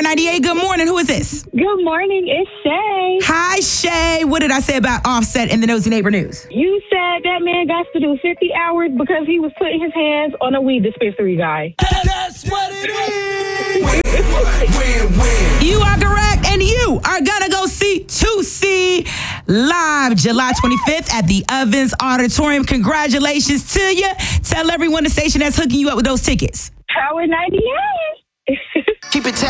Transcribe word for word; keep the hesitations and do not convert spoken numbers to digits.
Power ninety-eight. Good morning. Who is this? Good morning. It's Shay. Hi, Shay. What did I say about Offset in the Nosy Neighbor News? You said that man got to do fifty hours because he was putting his hands on a weed dispensary guy. That's what it is. Win, win. You are correct, and you are gonna go see two C live July twenty-fifth at the Ovens Auditorium. Congratulations to you. Tell everyone the station that's hooking you up with those tickets. Power ninety-eight. Keep it